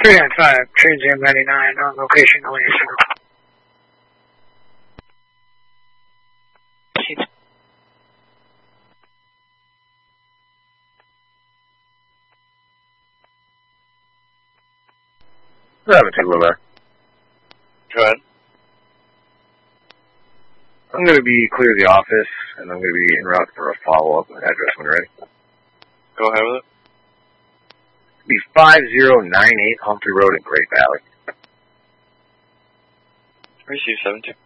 395, Trans-Am 99, on location, only a signal. I have a table there. Go ahead. I'm going to be clear of the office, and I'm going to be en route for a follow-up address when ready. Go ahead with it. It'll be 5098 Humphrey Road in Great Valley. Receive 72.